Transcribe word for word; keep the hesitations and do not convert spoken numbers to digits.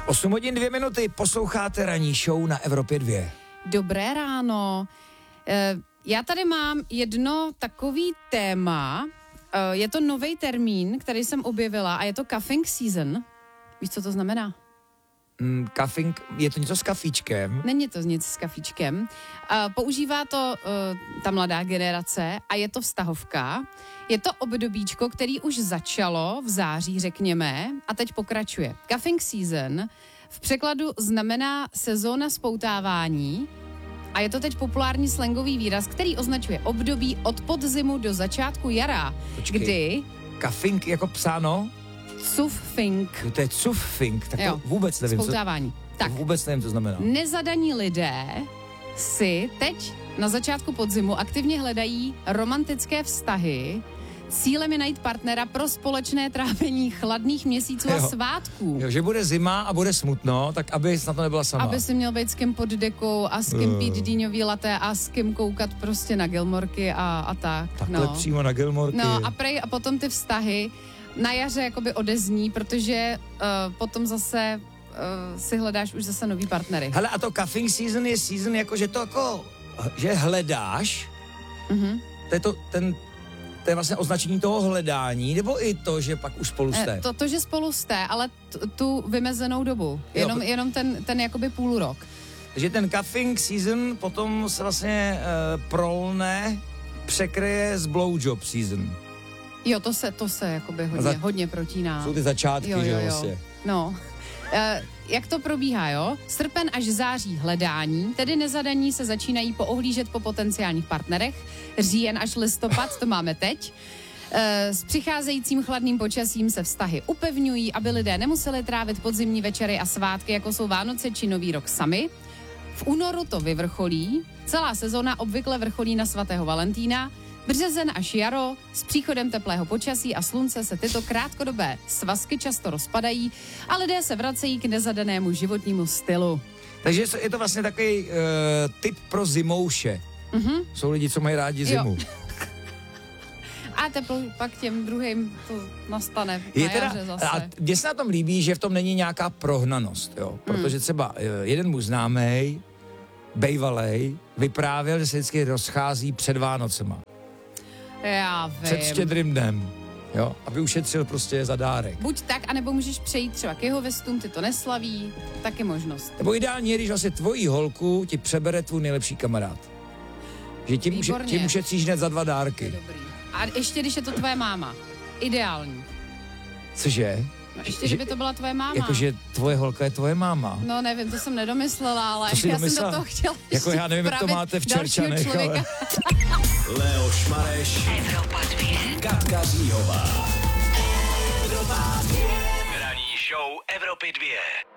osm hodin dvě minuty, posloucháte ranní show na Evropě dva. Dobré ráno. E, já tady mám jedno takový téma. E, je to nový termín, který jsem objevila a je to cuffing season. Víš, co to znamená? Mm, cuffing, je to něco s kafíčkem? Není to nic s kafíčkem. E, používá to e, ta mladá generace a je to vztahovka. Je to obdobíčko, který už začalo v září, řekněme, a teď pokračuje. Cuffing season v překladu znamená sezóna spoutávání a je to teď populární slangový výraz, který označuje období od podzimu do začátku jara, Počkej. kdy Cuffing jako psáno? cuffing, To je cuffing, tak to jo, vůbec nevím, co, spoutávání. Tak, vůbec nevím, co znamená. nezadaní lidé si teď na začátku podzimu aktivně hledají romantické vztahy. Cílem je najít partnera pro společné trávení chladných měsíců a Jo. svátků. Jo, že bude zima a bude smutno, tak aby na to nebyla sama. Aby si měl být s kým pod dekou a s kým Jo. pít dýňový latte a s kým koukat prostě na Gilmorky a, a tak. Takhle no. přímo na Gilmorky. No a prej a potom ty vztahy na jaře jakoby odezní, protože uh, potom zase uh, si hledáš už zase nový partnery. Hele, a to cuffing season je season jako, že to jako, že hledáš, Mhm. to je to, ten, to je vlastně označení toho hledání, nebo i to, že pak už spolu jste? Eh, To, to, že spolu jste, ale t- tu vymezenou dobu. Jenom, jenom ten, ten jakoby půl rok. Takže ten cuffing season potom se vlastně uh, prolne, překryje s blowjob season. Jo, to se, to se jakoby hodně, Za- hodně protíná. Jsou ty začátky, Jo, jo, že jo. vlastně. No. E, jak to probíhá, jo? Srpen až září hledání, tedy nezadaní se začínají poohlížet po potenciálních partnerech. Říjen až listopad, to máme teď. E, s přicházejícím chladným počasím se vztahy upevňují, aby lidé nemuseli trávit podzimní večery a svátky, jako jsou Vánoce či Nový rok sami. V únoru to vyvrcholí. Celá sezona obvykle vrcholí na svatého Valentína. Březen až jaro, s příchodem teplého počasí a slunce se tyto krátkodobé svazky často rozpadají a lidé se vracejí k nezadanému životnímu stylu. Takže je to vlastně takový uh, tip pro zimouše. Mhm. Jsou lidi, co mají rádi Jo. zimu. A teplo pak těm druhým to nastane Je na teda, jaře zase. a mně se na tom líbí, že v tom není nějaká prohnanost, jo. Protože třeba eh, jeden můj známej, bejvalej, vyprávěl, že se vždycky rozchází před Vánocema. Já vím. Před štědrým dnem, jo. Aby ušetřil prostě za dárek. Buď tak, anebo můžeš přejít třeba k jeho vestům, ty to neslaví, taky možnost. Nebo ideální je, když vlastně tvojí holku ti přebere tvůj nejlepší kamarád. Že tím, uše, Výborně. tím ušetříš hned za dva dárky. Dobrý. A ještě, když je to tvoje máma. Ideální. Cože? No, ještě, kdyby to byla tvoje máma. Jakože tvoje holka je tvoje máma. No nevím, to jsem nedomyslela, ale To jsi já domyslela? jsem do toho chtěla Jako já nevím, jak to vpravit máte v dalšího Čerčanech, člověka. ale... Leoš Mareš, Evropa dva. Katka Zíhová. Evropa dva. Ranní show Evropy dva.